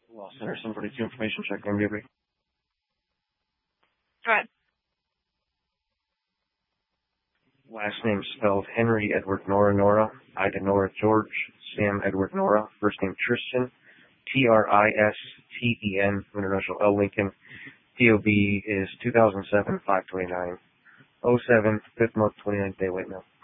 Law Center 742 information check. MDB. Go ahead. Last name spelled Henry Edward Nora Nora, Ida Nora George, Sam Edward Nora, first name Tristan, Tristen, International L Lincoln. DOB is 2007 529 07 5th month 29th day. Wait now.